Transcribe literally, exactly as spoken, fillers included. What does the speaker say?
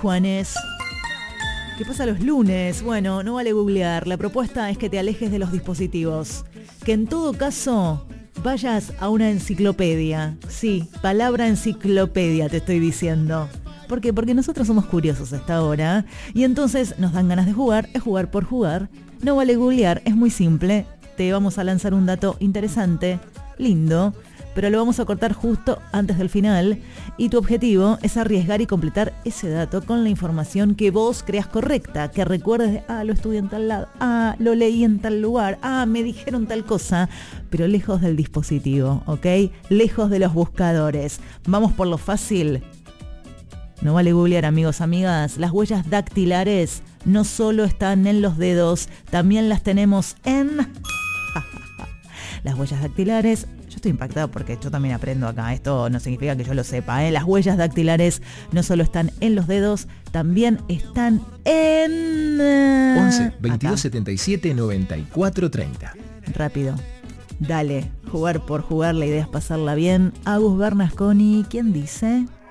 Juanes. ¿Qué pasa los lunes? Bueno, no vale googlear. La propuesta es que te alejes de los dispositivos. Que en todo caso vayas a una enciclopedia. Sí, palabra enciclopedia te estoy diciendo. ¿Por qué? Porque nosotros somos curiosos a esta hora y entonces nos dan ganas de jugar, es jugar por jugar. No vale googlear, es muy simple. Te vamos a lanzar un dato interesante, lindo, pero lo vamos a cortar justo antes del final y tu objetivo es arriesgar y completar ese dato con la información que vos creas correcta, que recuerdes de, ah, lo estudié en tal lado, ah, lo leí en tal lugar, ah, me dijeron tal cosa, pero lejos del dispositivo, ¿ok? Lejos de los buscadores. Vamos por lo fácil. No vale googlear, amigos, amigas. Las huellas dactilares no solo están en los dedos, también las tenemos en... Las huellas dactilares... Yo estoy impactado porque yo también aprendo acá. Esto no significa que yo lo sepa, ¿eh? Las huellas dactilares no solo están en los dedos, también están en... once, veintidós, setenta y siete, noventa y cuatro, treinta. Rápido. Dale, jugar por jugar, la idea es pasarla bien. Agus Bernasconi, ¿quién dice?